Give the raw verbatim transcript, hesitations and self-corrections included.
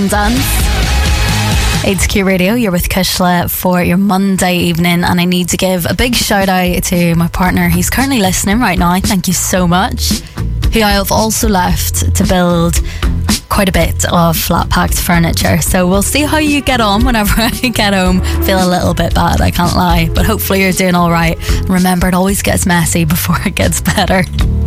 Dance. It's Q Radio, you're with Kushla for your Monday evening, and I need to give a big shout out to my partner. He's currently listening right now, thank you so much, who I have also left to build quite a bit of flat packed furniture. So we'll see how you get on whenever I get home. Feel a little bit bad, I can't lie, but hopefully you're doing alright. Remember, it always gets messy before it gets better.